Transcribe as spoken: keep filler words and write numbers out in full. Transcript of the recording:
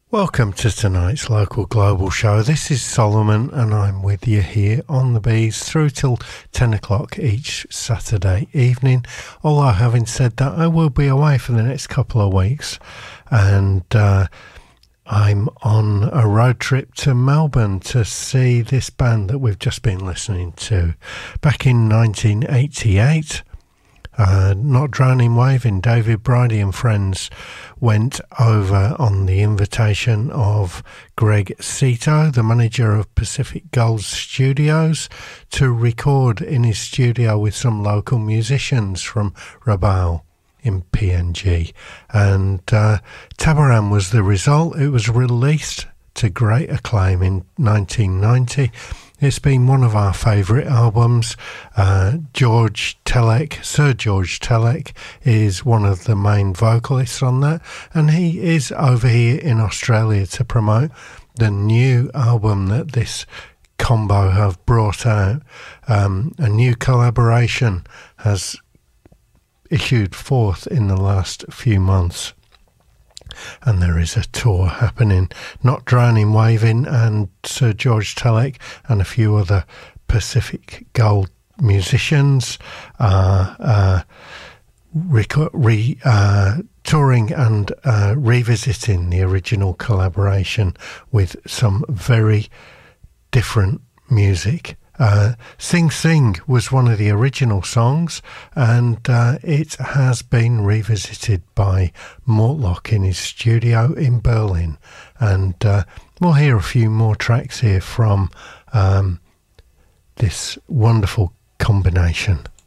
Welcome to tonight's Local Global Show. This is Solomon and I'm with you here on the Bees through till ten o'clock each Saturday evening. Although having said that, I will be away for the next couple of weeks and uh, I'm on a road trip to Melbourne to see this band that we've just been listening to. Back in nineteen eighty-eight, Uh, Not Drowning Waving, David Bridie and friends went over on the invitation of Greg Cito, the manager of Pacific Gold Studios, to record in his studio with some local musicians from Rabaul in P N G. And uh, Tabaran was the result. It was released to great acclaim in nineteen ninety. It's been one of our favourite albums. Uh, George Telek, Sir George Telek, is one of the main vocalists on that, and he is over here in Australia to promote the new album that this combo have brought out. Um, a new collaboration has issued forth in the last few months. And there is a tour happening. Not Drowning Waving and Sir George Telek and a few other Pacific Gold musicians are uh, reco- re, uh, touring and uh, revisiting the original collaboration with some very different music. Uh, Sing Sing was one of the original songs, and uh, it has been revisited by Mortlock in his studio in Berlin. And uh, we'll hear a few more tracks here from um, this wonderful combination.